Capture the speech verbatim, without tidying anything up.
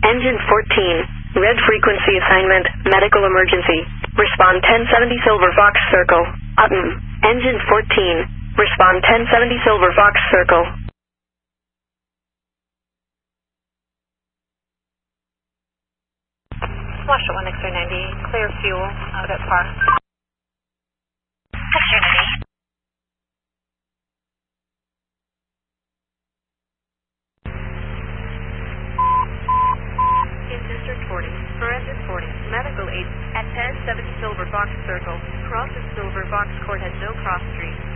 Engine fourteen, red frequency assignment, medical emergency. Respond ten seventy Silver Fox Circle, Utton. Engine fourteen, respond ten seventy Silver Fox Circle. Washoe one X ray ninety, clear fuel out at par. X ray ninety. In District forty, Forensic forty, medical aid at ten seventy Silver Fox Circle. Cross at Silver Fox Court at No Cross Street.